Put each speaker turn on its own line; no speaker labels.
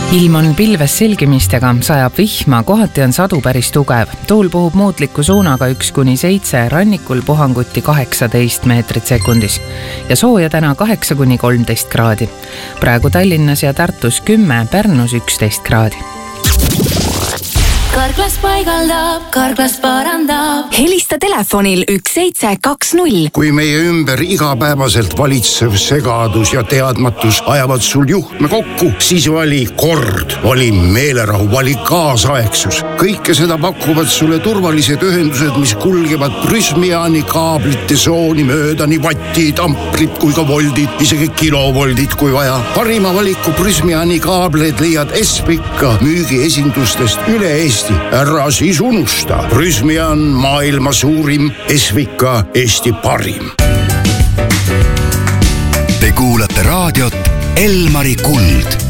Ilm on pilves selgimistega, sajab vihma, kohati on sadu päris tugev. Tuul puhub muutliku suunaga 1-7, rannikul puhanguti 18 meetrit sekundis ja sooja täna 8-13 kraadi. Praegu Tallinnas ja Tartus 10, Pärnus 11 kraadi.
Karklas paigaldab, Karklas parandab. Helista telefonil 1720.
Kui meie ümber igapäevaselt valitsev segadus ja teadmatus ajavad sul juhtme kokku, siis vali kord, vali meelerahu, vali kaasaegsus. Kõike seda pakuvad sulle turvalised ühendused, mis kulgevad Prysmiani kaablite sooni mööda, nii vattid, amprid kui ka voldid, isegi kilovoldid kui vaja. Parima valiku Prysmiani kaableid leiad Espika müügiesindustest üle Eesti. Ära siis unusta. Prysmian maailma suurim, Esvika Eesti parim.
Te kuulate raadiot Elmari Kuld.